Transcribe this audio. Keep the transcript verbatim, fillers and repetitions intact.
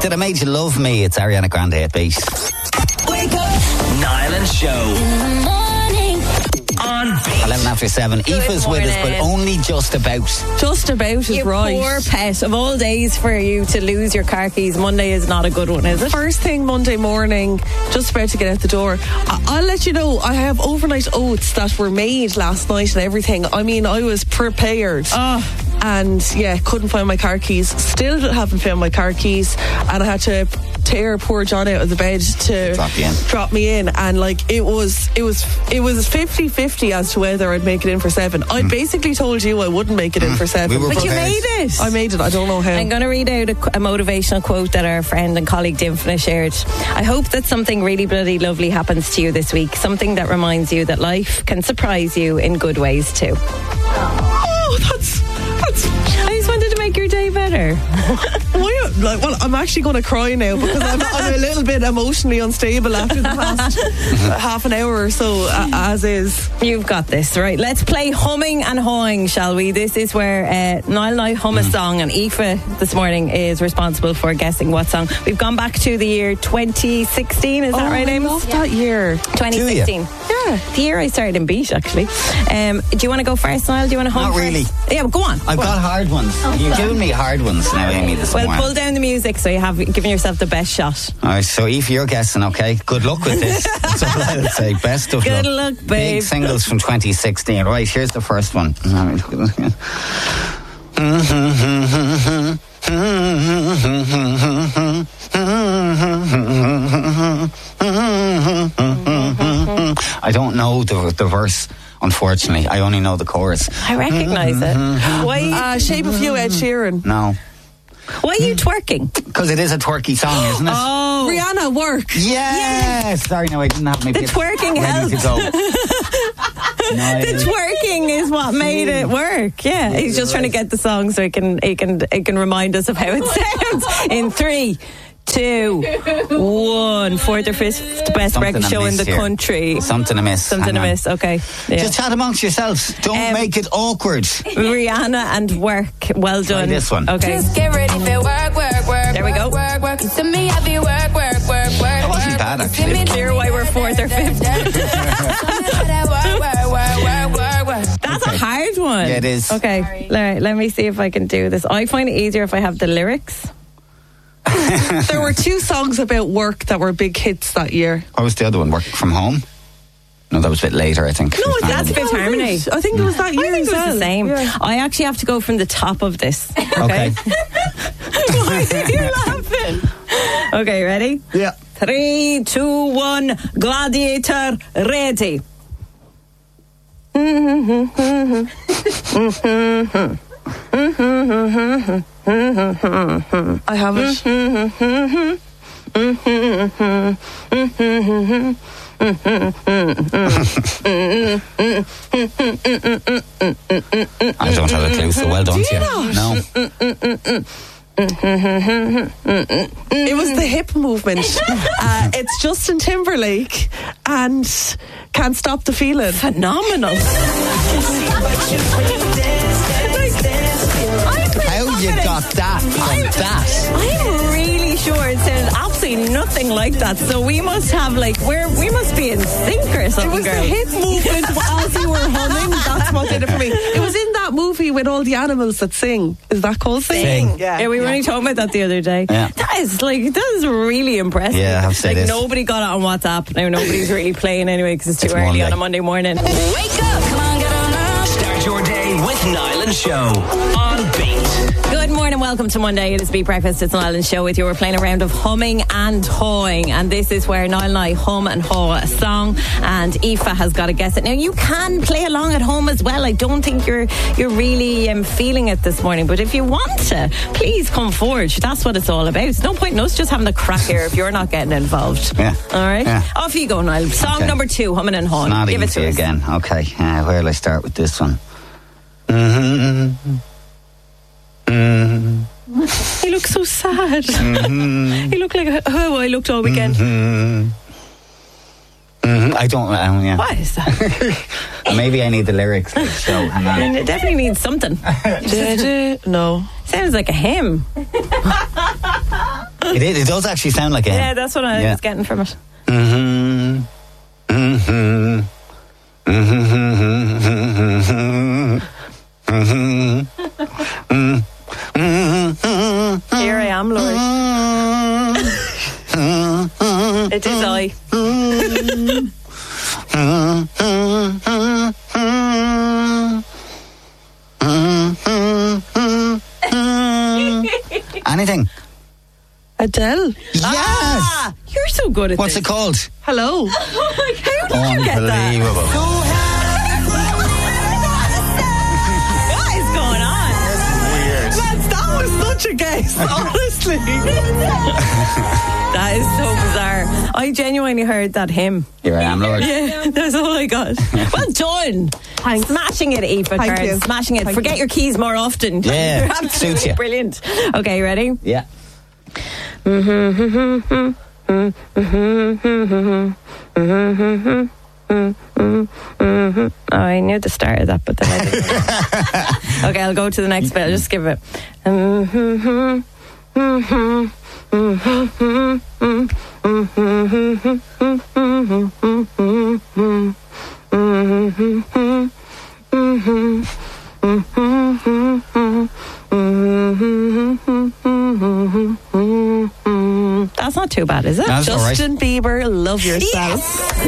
Did I Made You Love Me? It's Ariana Grande at Beat. Wake up, Niall and Show. In the morning. On Beat. eleven after seven. Aoife's with us, but only just about. Just about is you right. Poor pet. Of all days for you to lose your car keys, Monday is not a good one, is it? First thing Monday morning, just about to get out the door. I- I'll let you know, I have overnight oats that were made last night and everything. I mean, I was prepared. Oh. And yeah, couldn't find my car keys. Still haven't found my car keys. And I had to tear poor John out of the bed to drop you in. Drop me in. And like, it was, it was, it was fifty-fifty as to whether I'd make it in for seven. I Mm. basically told you I wouldn't make it in for seven. We were But you prepared. made it. I made it. I don't know how. I'm going to read out a, a motivational quote that our friend and colleague Dimfna shared. I hope that something really bloody lovely happens to you this week. Something that reminds you that life can surprise you in good ways too. Oh, that's, that's, I just wanted to make your day better. why, like, well, I'm actually going to cry now because I'm, I'm a little bit emotionally unstable after the past half an hour or so, uh, as is. You've got this, right? Let's play humming and hawing, shall we? This is where uh, Niall and I hum a song, and Aoife this morning is responsible for guessing what song. We've gone back to the year twenty sixteen, is that oh, right, I Amos? love that year. twenty sixteen. Yeah, the year I started in Beat, actually. Um, do you want to go first, Niall? Do you want to hum Not first? really. Yeah, well, go on. I've got hard ones. You're giving me hard ones now, Amy, this Well, morning. pull down the music so you have given yourself the best shot. All right, so Aoife, you're guessing, okay? Good luck with this. That's all I'll say. Best of Good luck. luck, babe. Big singles from twenty sixteen. Right, here's the first one. All right, look at this again. I don't know the, the verse, unfortunately. I only know the chorus. I recognise it. Why, Uh, Shape of You, Ed Sheeran. No. why are you twerking? Because it is a twerky song, isn't it? Oh, Rihanna, Work. Yes! Sorry, no, I didn't have my The bit twerking ready to helped. go. the twerking is what made it work. Yeah, Yeah, he's just you're trying to right. get the song so he can he can he can remind us of how it sounds. In three, two, one. Fourth or fifth best Something breakfast I show in miss the here. country. Something to miss. Something Hang to on. miss. Okay. Yeah. Just chat amongst yourselves. Don't Um, make it awkward. Rihanna and Work. Well done. this one. Okay. Just get ready for work, work, work. There we go. Work, work. You see me heavy work, work, work, work. That wasn't bad, actually. It's clear why we're fourth or fifth. That's a hard one. Yeah, it is. Okay. All right. Let me see if I can do this. I find it easier if I have the lyrics. There were two songs about work that were big hits that year. What was the other one? Working from home? No, that was a bit later, I think. No, That's Fifth Harmony. I think it was that year I think as it was well. the same. Yeah. I actually have to go from the top of this. Okay. Okay. Why are you laughing? Okay, ready? Yeah. Three, two, one. Gladiator, ready. I have it. I don't have a clue, so well done to you. No. It was the hip movement. Uh, it's Justin Timberlake and Can't Stop the Feeling. Phenomenal. How you got that from that? I'm really sure it sounds absolutely nothing like that. So we must have like we're we must be in sync or It something, was girl. the hip movement as you were humming. That's what did it for me. It was in that movie with all the animals that sing. Is that called Sing? Sing. Yeah. Yeah, we were only talking about that the other day. Yeah. That is like that is really impressive. Yeah, I have to say like this. nobody got it on WhatsApp. Now nobody's really playing anyway because it's too It's early Monday. on a Monday morning. Wake up, come on, get on up. Start your day with Niall and Show on Beat. Good morning, welcome to Monday. It is Beat Breakfast. It's Niall and Show with you. We're playing a round of humming and hawing, and this is where Niall and I hum and haw a song, and Aoife has got to guess it. Now you can play along at home as well. I don't think you're you're really um, feeling it this morning, but if you want to, please come forward. That's what it's all about. It's no point in us just having the crack here if you're not getting involved. Yeah. All right. Yeah. Off you go, Niall. Song Okay. number two, humming and hawing. Not Give it easy to us. again. Okay, uh, where will I start with this one? Mm-hmm. Mm-hmm. He looks so sad. Mm-hmm. He looked like how I looked all weekend. Mm-hmm. Mm-hmm. I don't know. Yeah. What is that? Maybe I need the lyrics. Like, so hang I on. mean, it definitely needs something. No. Sounds like a hymn. It, is, it does actually sound like a hymn. Yeah, that's what I Yeah. was getting from it. Mm-hmm. Mm-hmm. Mm-hmm. Mm-hmm. Here I am, Lord. It is I. Anything? Adele. Yes! Ah, you're so good at What's this. it called? Hello. How did you get that? Unbelievable. What is going on? Lads, that was such a guess, honestly. That is so bizarre. I genuinely heard that hymn. Here I am, Lord. Yeah, that's all I got. Well done. Thanks. Smashing it, Aoife Thank Karen. you. Smashing it. Thank Forget you. your keys more often. Yeah, You're absolutely suits you. brilliant. Okay, ready? Yeah. Oh, I knew the start of that, but then I didn't. Okay, I'll go to the next bit. I'll just give it. That's not too bad, is it? That's all right. Justin Bieber, Love Yourself. Yes.